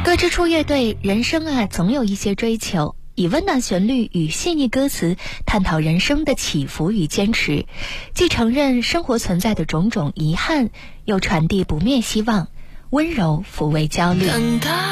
对之初乐队人生啊，总有一些追求，以温暖旋律与细腻歌词探讨人生的起伏与坚持，既承认生活存在的种种遗憾，又传递不灭希望，温柔抚慰焦虑。